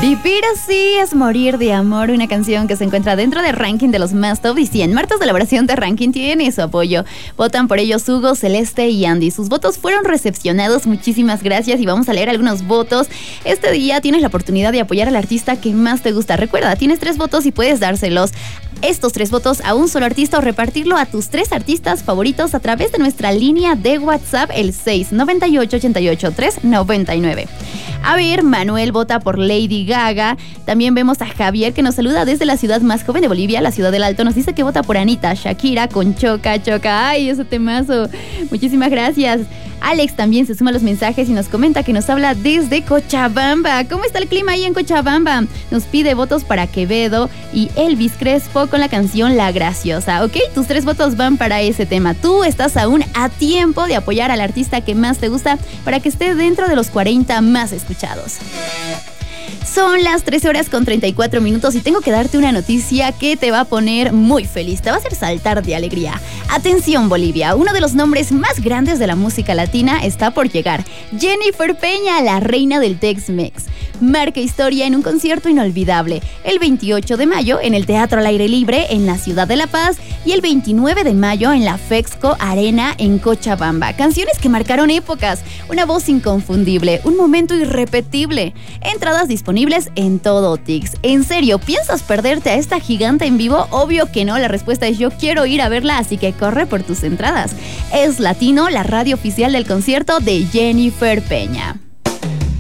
Vivir así es morir de amor, una canción que se encuentra dentro del ranking de los más top y 100. Martes de elaboración de ranking tiene su apoyo. Votan por ellos Hugo, Celeste y Andy. Sus votos fueron recepcionados, muchísimas gracias y vamos a leer algunos votos. Este día tienes la oportunidad de apoyar al artista que más te gusta. Recuerda, tienes 3 votos y puedes dárselos estos 3 votos a un solo artista o repartirlo a tus 3 artistas favoritos a través de nuestra línea de WhatsApp, el 698-88-399. A ver, Manuel vota por Lady Gaga. También vemos a Javier que nos saluda desde la ciudad más joven de Bolivia, la ciudad del Alto. Nos dice que vota por Anita, Shakira con Choca Choca. Ay, ese temazo. Muchísimas gracias. Alex también se suma a los mensajes y nos comenta que nos habla desde Cochabamba. ¿Cómo está el clima ahí en Cochabamba? Nos pide votos para Quevedo y Elvis Crespo con la canción La Graciosa. Ok, tus 3 votos van para ese tema. Tú estás aún a tiempo de apoyar al artista que más te gusta para que esté dentro de los 40 más escuchados. Son las 13:34 y tengo que darte una noticia que te va a poner muy feliz, te va a hacer saltar de alegría. Atención Bolivia, uno de los nombres más grandes de la música latina está por llegar. Jennifer Peña, la reina del Tex-Mex. Marca historia en un concierto inolvidable, el 28 de mayo en el Teatro al Aire Libre en la ciudad de La Paz y el 29 de mayo en la Fexco Arena en Cochabamba. Canciones que marcaron épocas, una voz inconfundible, un momento irrepetible. Entradas disponibles en todo Tix. ¿En serio, piensas perderte a esta gigante en vivo? Obvio que no, la respuesta es yo quiero ir a verla, así que corre por tus entradas. Es Latino, la radio oficial del concierto de Jennifer Peña.